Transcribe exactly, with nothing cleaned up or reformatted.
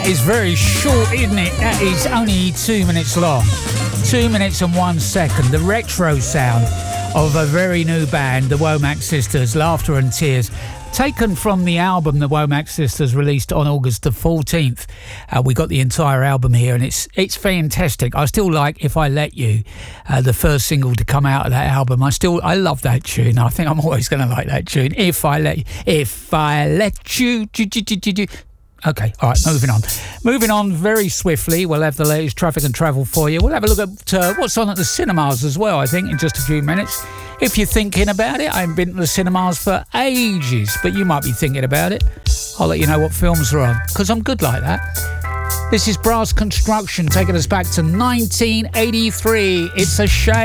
That is very short, isn't it? That is only two minutes long. Two minutes and one second. The retro sound of a very new band, the Womack Sisters, Laughter and Tears, taken from the album the Womack Sisters released on August the fourteenth. Uh, we got the entire album here, and it's it's fantastic. I still like If I Let You, uh, the first single to come out of that album. I still I love that tune. I think I'm always going to like that tune. If I let you, if I let you. Do, do, do, do, do. Okay, all right, moving on. Moving on very swiftly, we'll have the latest traffic and travel for you. We'll have a look at uh, what's on at the cinemas as well, I think, in just a few minutes. If you're thinking about it, I haven't been to the cinemas for ages, but you might be thinking about it. I'll let you know what films are on, because I'm good like that. This is Brass Construction, taking us back to nineteen eighty-three. It's a shame.